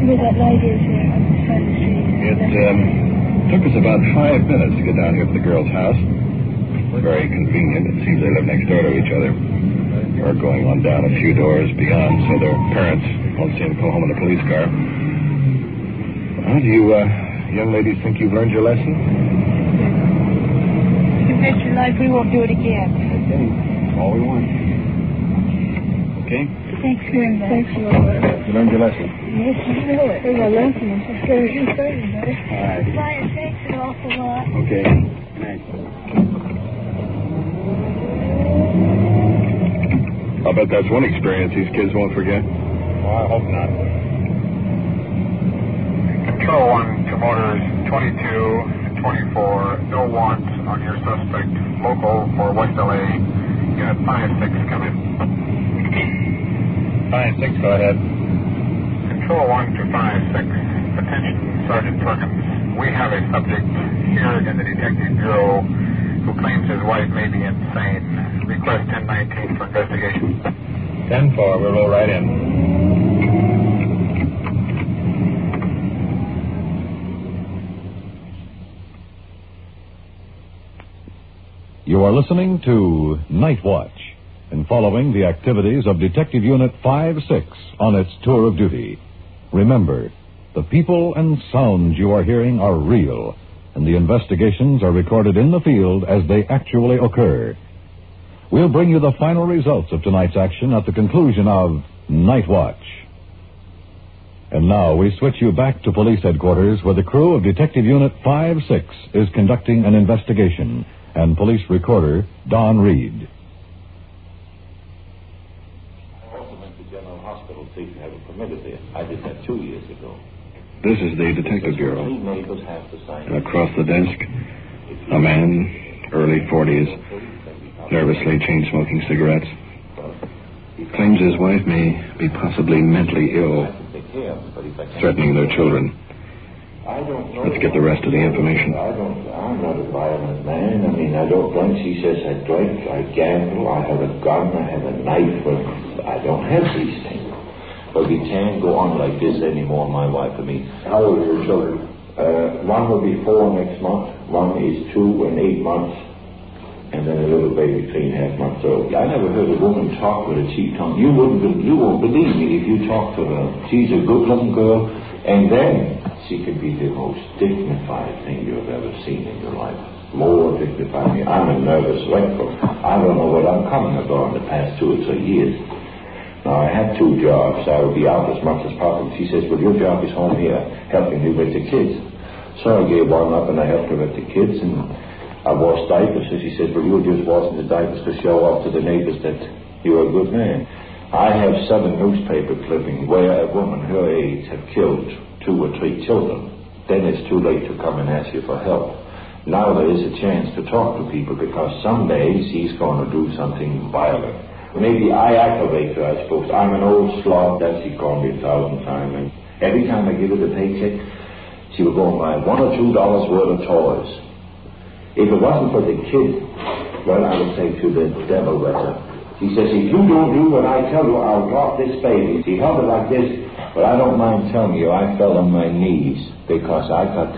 Where that light is here on the side of the street. It took us about 5 minutes to get down here to the girl's house. Very convenient. It seems they live next door to each other. Or going on down a few doors beyond, so their parents won't see them come home in a police car. Well, do you young ladies think you've learned your lesson? You bet your life we won't do it again. Okay. That's all we want. Okay? Thanks very much. Thanks a lot. You learned your lesson? Yes, you know it. There's a lesson. I'm so scared of you saying that. All right. Brian, thanks an awful lot. Okay. Good night. I'll bet that's one experience these kids won't forget. Well, I hope not. Control 1 to motors 22 and 24. No wants on your suspect. Local for West LA. Unit 5-6, come in. 5-6, go ahead. Control 1 to 5-6. Attention, Sergeant Perkins. We have a subject here in the Detective Bureau who claims his wife may be insane. Request 1019 for investigation. 10-4, we'll roll right in. You are listening to Night Watch and following the activities of Detective Unit 5-6 on its tour of duty. Remember, the people and sounds you are hearing are real, and the investigations are recorded in the field as they actually occur. We'll bring you the final results of tonight's action at the conclusion of Night Watch. And now we switch you back to police headquarters where the crew of Detective Unit 5-6 is conducting an investigation, and police recorder Don Reed. I also went to General Hospital to have it permitted there. I did that 2 years ago. This is the Detective Bureau. Three neighbors have to sign. And across the desk, a man, early 40s, nervously chain-smoking cigarettes. Claims his wife may be possibly mentally ill, threatening their children. Let's get the rest of the information. I'm not a violent man. I mean, I don't drink. She says I drink, I gamble, I have a gun, I have a knife. I don't have these things. But we can't go on like this anymore, my wife and me. How old are your children? One will be 4 next month. One is 2 and 8 months. And then a little baby 3.5 months old. I never heard a woman talk with a cheap tongue. You won't believe me if you talk to her. She's a good-looking girl, and then she could be the most dignified thing you've ever seen in your life. More dignified. I'm a nervous wreck. I don't know what I'm coming about in the past 2 or 3 years. Now, I had 2 jobs. I would be out as much as possible. She says, well, your job is home here, helping me with the kids. So I gave one up, and I helped her with the kids, and I washed diapers. So she said, well, you were just washing the diapers to show off to the neighbors that you're a good man. I have 7 newspaper clippings where a woman her age have killed 2 or 3 children. Then it's too late to come and ask you for help. Now there is a chance to talk to people because someday she's going to do something violent. Maybe I aggravate her, I suppose. I'm an old slob, that she called me 1,000 times. And every time I give her the paycheck, she would go and buy $1 or $2 worth of toys. If it wasn't for the kids, well, I would say to the devil with her. She says, if you don't do what I tell you, I'll drop this baby. She held it like this, but I don't mind telling you, I fell on my knees because I got...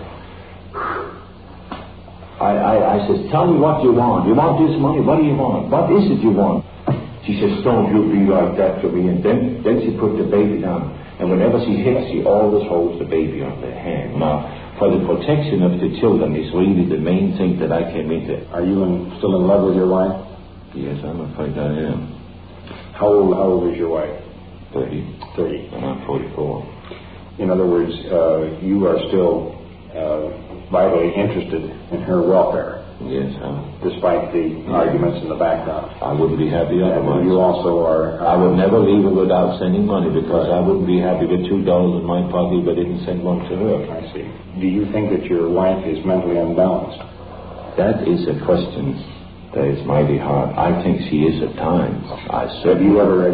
I says, tell me what you want. You want this money? What do you want? What is it you want? She says, don't you be like that to me. And then she put the baby down. And whenever she hits, she always holds the baby on the hand. Now, for the protection of the children is really the main thing that I came into. Are you still in love with your wife? Yes, I'm afraid I am. How old is your wife? 30. 30. And I'm 44. In other words, you are still vitally interested in her welfare. Yes, despite the arguments in the background. I wouldn't be happy otherwise. You also are... I would never leave her without sending money because I wouldn't be happy with $2 in my pocket if I didn't send one to her. I see. Do you think that your wife is mentally unbalanced? That is a question that is mighty hard. I think she is at times. Have you ever